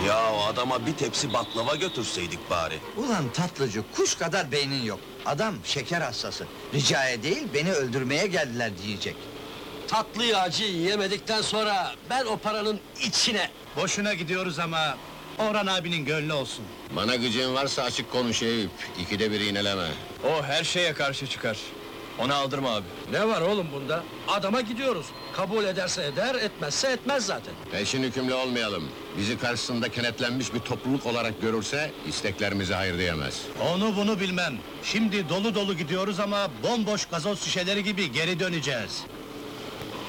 Ya adama bir tepsi baklava götürseydik bari. Ulan tatlıcı, kuş kadar beynin yok. Adam şeker hastası. Ricaya değil, beni öldürmeye geldiler diyecek. Tatlıyı acıyı yemedikten sonra ben o paranın içine... Boşuna gidiyoruz ama Orhan abinin gönlü olsun. Bana gücün varsa açık konuş Eyüp. İkide bir iğneleme. O her şeye karşı çıkar. Ona aldırma abi. Ne var oğlum bunda? Adama gidiyoruz. Kabul ederse eder, etmezse etmez zaten. Peşin hükümlü olmayalım. Bizi karşısında kenetlenmiş bir topluluk olarak görürse isteklerimize hayır diyemez. Onu bunu bilmem. Şimdi dolu dolu gidiyoruz ama bomboş gazoz şişeleri gibi geri döneceğiz.